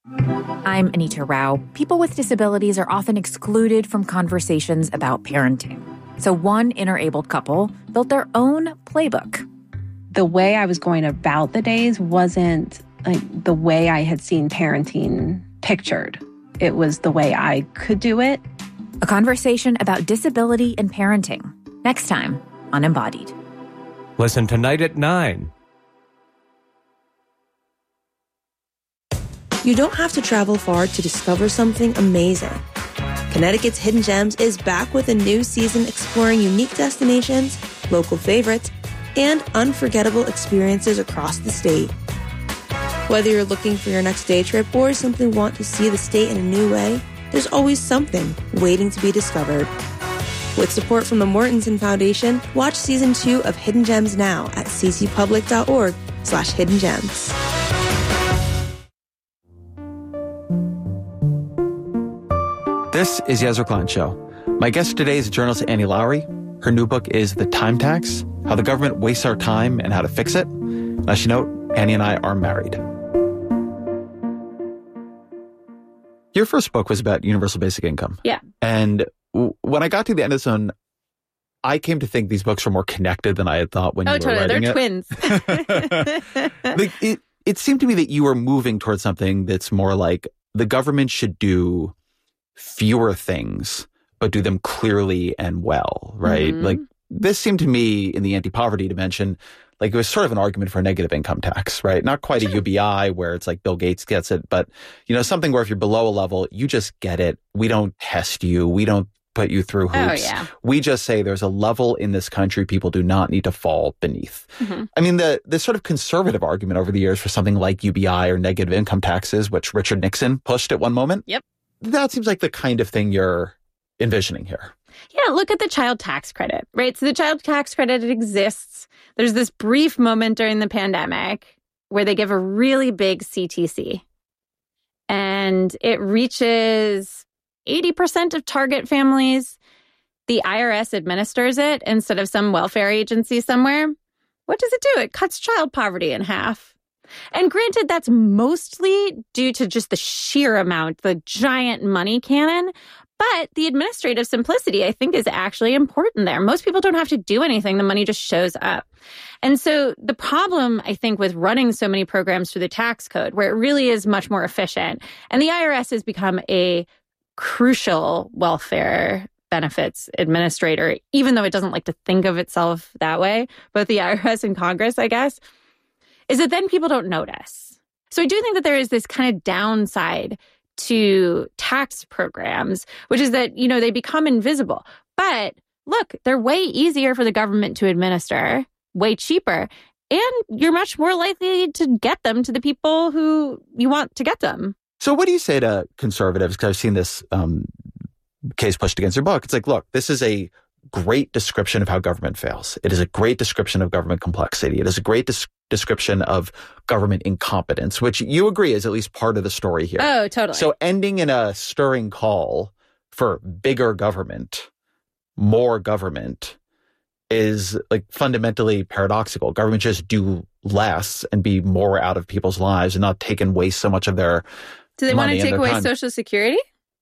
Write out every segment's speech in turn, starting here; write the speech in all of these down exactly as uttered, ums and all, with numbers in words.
I'm Anita Rao. People with disabilities are often excluded from conversations about parenting. So one inner-abled couple built their own playbook. The way I was going about the days wasn't like the way I had seen parenting pictured. It was the way I could do it. A conversation about disability and parenting. Next time on Embodied. Listen tonight at nine. You don't have to travel far to discover something amazing. Connecticut's Hidden Gems is back with a new season exploring unique destinations, local favorites, and unforgettable experiences across the state. Whether you're looking for your next day trip or simply want to see the state in a new way, there's always something waiting to be discovered. With support from the Mortensen Foundation, watch season two of Hidden Gems now at ccpublic.org slash hidden gems. This is Yezra Klein Show. My guest today is journalist Annie Lowrey. Her new book is The Time Tax, How the Government Wastes Our Time and How to Fix It. As you know, Annie and I are married. Your first book was about universal basic income. Yeah. And w- when I got to the end of this one, I came to think these books were more connected than I had thought when oh, you were totally. writing They're it. twins. like it, it seemed to me that you were moving towards something that's more like the government should do fewer things, but do them clearly and well, right? Mm-hmm. Like this seemed to me in the anti-poverty dimension, like it was sort of an argument for a negative income tax, right? Not quite a U B I where it's like Bill Gates gets it, but you know, something where if you're below a level, you just get it. We don't test you. We don't put you through hoops. Oh, yeah. We just say there's a level in this country people do not need to fall beneath. Mm-hmm. I mean, the, the sort of conservative argument over the years for something like U B I or negative income taxes, which Richard Nixon pushed at one moment. Yep. That seems like the kind of thing you're envisioning here. Yeah, look at the child tax credit, right? So the child tax credit, it exists. There's this brief moment during the pandemic where they give a really big C T C. And it reaches eighty percent of target families. The I R S administers it instead of some welfare agency somewhere. What does it do? It cuts child poverty in half. And granted, that's mostly due to just the sheer amount, the giant money cannon. But the administrative simplicity, I think, is actually important there. Most people don't have to do anything. The money just shows up. And so the problem, I think, with running so many programs through the tax code, where it really is much more efficient, and the I R S has become a crucial welfare benefits administrator, even though it doesn't like to think of itself that way, both the I R S and Congress, I guess, is that then people don't notice. So I do think that there is this kind of downside to tax programs, which is that, you know, they become invisible. But look, they're way easier for the government to administer, way cheaper, and you're much more likely to get them to the people who you want to get them. So what do you say to conservatives? Because I've seen this um, case pushed against your book. It's like, look, this is a great description of how government fails. It is a great description of government complexity. It is a great des- description of government incompetence, which you agree is at least part of the story here. Oh, totally. So ending in a stirring call for bigger government, more government, is like fundamentally paradoxical. Government just do less and be more out of people's lives and not take and waste so much of their Do they want money to and take their away time. Social Security?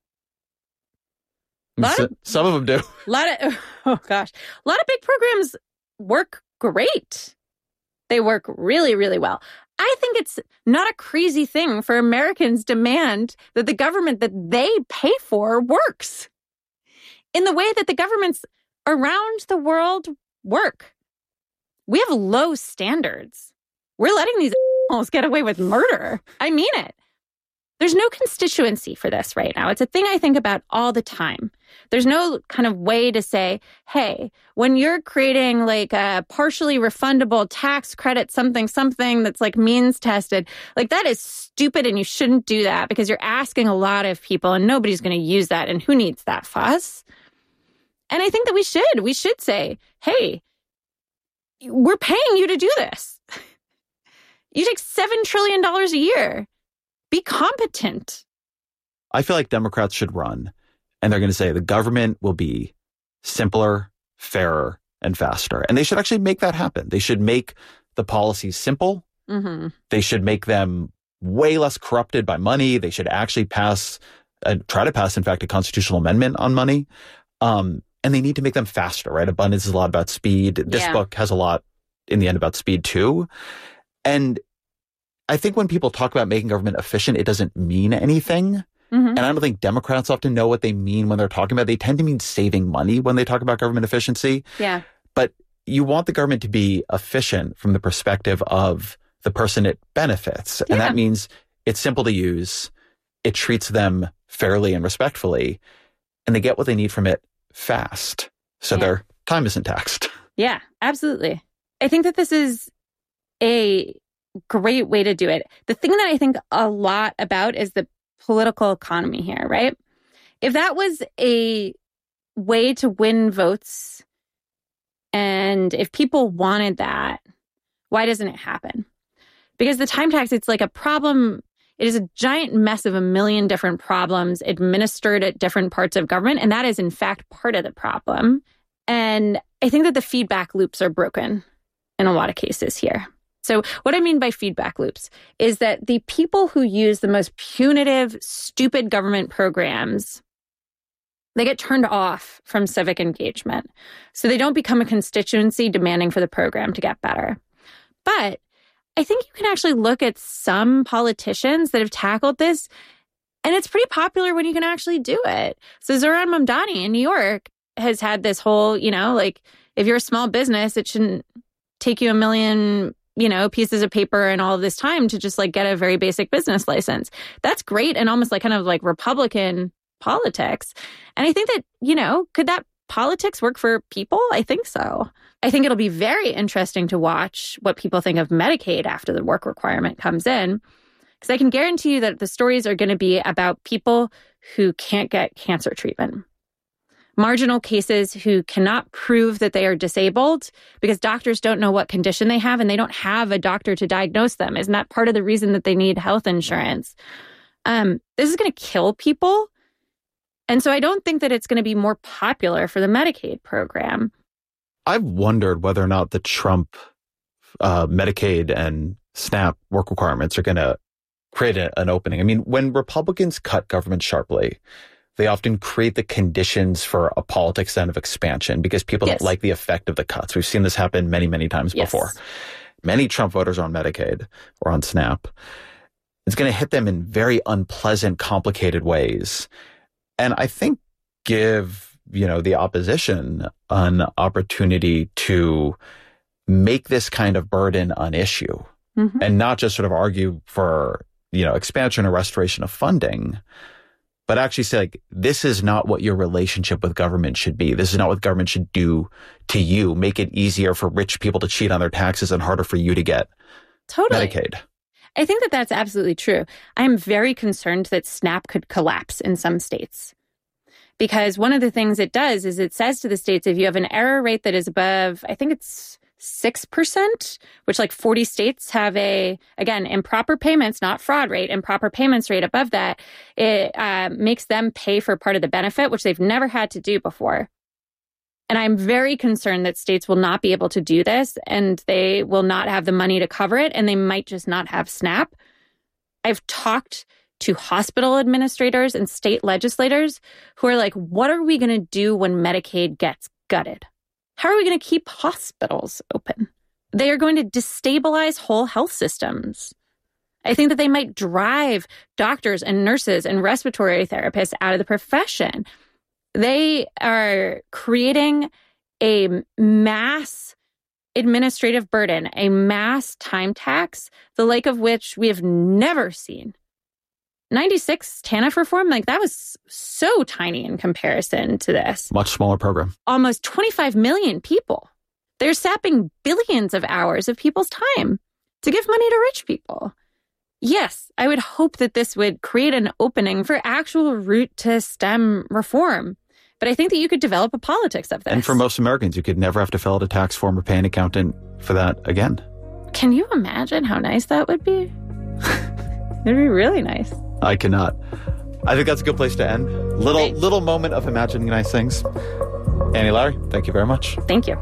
Lot So- of- some of them do. A lot of, oh gosh, a lot of big programs work great. They work really, really well. I think it's not a crazy thing for Americans to demand that the government that they pay for works in the way that the governments around the world work. We have low standards. We're letting these assholes get away with murder. I mean it. There's no constituency for this right now. It's a thing I think about all the time. There's no kind of way to say, hey, when you're creating like a partially refundable tax credit, something, something that's like means tested, like that is stupid and you shouldn't do that because you're asking a lot of people and nobody's going to use that. And who needs that fuss? And I think that we should. We should say, hey, we're paying you to do this. You take seven trillion dollars a year. Be competent. I feel like Democrats should run, and they're going to say the government will be simpler, fairer, and faster. And they should actually make that happen. They should make the policies simple. Mm-hmm. They should make them way less corrupted by money. They should actually pass, uh, try to pass, in fact, a constitutional amendment on money. Um, and they need to make them faster, right? Abundance is a lot about speed. This Yeah. book has a lot in the end about speed too. And I think when people talk about making government efficient, it doesn't mean anything. Mm-hmm. And I don't think Democrats often know what they mean when they're talking about it. They tend to mean saving money when they talk about government efficiency. Yeah. But you want the government to be efficient from the perspective of the person it benefits. And Yeah. that means it's simple to use. It treats them fairly and respectfully. And they get what they need from it fast. So Yeah. their time isn't taxed. Yeah, absolutely. I think that this is a great way to do it. The thing that I think a lot about is the political economy here, right? If that was a way to win votes, and if people wanted that, why doesn't it happen? Because the time tax, it's like a problem. It is a giant mess of a million different problems administered at different parts of government. And that is, in fact, part of the problem. And I think that the feedback loops are broken in a lot of cases here. So what I mean by feedback loops is that the people who use the most punitive, stupid government programs, they get turned off from civic engagement. So they don't become a constituency demanding for the program to get better. But I think you can actually look at some politicians that have tackled this, and it's pretty popular when you can actually do it. So Zohran Mamdani in New York has had this whole, you know, like, if you're a small business, it shouldn't take you a million, you know, pieces of paper and all of this time to just like get a very basic business license. That's great and almost like kind of like Republican politics. And I think that, you know, could that politics work for people? I think so. I think it'll be very interesting to watch what people think of Medicaid after the work requirement comes in, because I can guarantee you that the stories are going to be about people who can't get cancer treatment. Marginal cases who cannot prove that they are disabled because doctors don't know what condition they have and they don't have a doctor to diagnose them. Isn't that part of the reason that they need health insurance? Um, this is going to kill people. And so I don't think that it's going to be more popular for the Medicaid program. I've wondered whether or not the Trump uh, Medicaid and SNAP work requirements are going to create a, an opening. I mean, when Republicans cut government sharply, they often create the conditions for a politics then of expansion because people Yes. don't like the effect of the cuts. We've seen this happen many, many times Yes. before. Many Trump voters are on Medicaid or on SNAP. It's going to hit them in very unpleasant, complicated ways. And I think give, you know, the opposition an opportunity to make this kind of burden an issue Mm-hmm. and not just sort of argue for, you know, expansion or restoration of funding, but actually say, like, this is not what your relationship with government should be. This is not what government should do to you. Make it easier for rich people to cheat on their taxes and harder for you to get Totally. Medicaid. I think that that's absolutely true. I am very concerned that SNAP could collapse in some states. Because one of the things it does is it says to the states, if you have an error rate that is above, I think it's six percent, which like forty states have a, again, improper payments, not fraud rate, improper payments rate above that, it uh, makes them pay for part of the benefit, which they've never had to do before. And I'm very concerned that states will not be able to do this and they will not have the money to cover it and they might just not have SNAP. I've talked to hospital administrators and state legislators who are like, what are we going to do when Medicaid gets gutted? How are we going to keep hospitals open? They are going to destabilize whole health systems. I think that they might drive doctors and nurses and respiratory therapists out of the profession. They are creating a mass administrative burden, a mass time tax, the like of which we have never seen. ninety-six TANF reform, like that was so tiny in comparison to this. Much smaller program. Almost twenty-five million people. They're sapping billions of hours of people's time to give money to rich people. Yes, I would hope that this would create an opening for actual root to stem reform. But I think that you could develop a politics of this. And for most Americans, you could never have to fill out a tax form or pay an accountant for that again. Can you imagine how nice that would be? It'd be really nice. I cannot. I think that's a good place to end. Little Great. little moment of imagining nice things. Annie Lowrey, thank you very much. Thank you.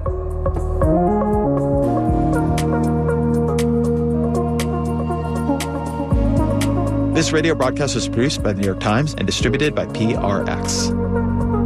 This radio broadcast was produced by the New York Times and distributed by P R X.